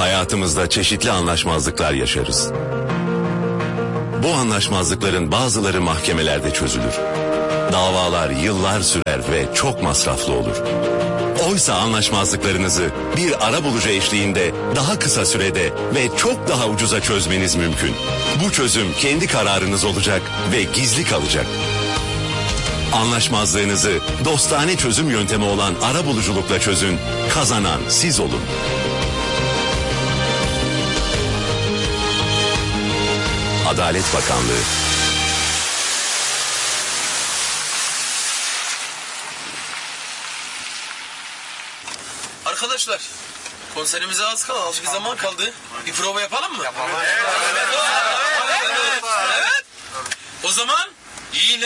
Hayatımızda çeşitli anlaşmazlıklar yaşarız. Bu anlaşmazlıkların bazıları mahkemelerde çözülür. Davalar yıllar sürer ve çok masraflı olur. Oysa anlaşmazlıklarınızı bir arabulucu eşliğinde daha kısa sürede ve çok daha ucuza çözmeniz mümkün. Bu çözüm kendi kararınız olacak ve gizli kalacak. Anlaşmazlığınızı dostane çözüm yöntemi olan arabuluculukla çözün, kazanan siz olun. Adalet Bakanlığı. Arkadaşlar, konserimize az kaldı, az bir zaman kaldı. Bir prova yapalım mı? Yapalım. Evet. O zaman yine